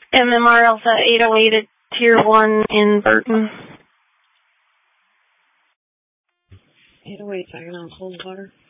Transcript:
MMR Alpha 808 at Tier 1 in Burton. 808, hanging on Coldwater.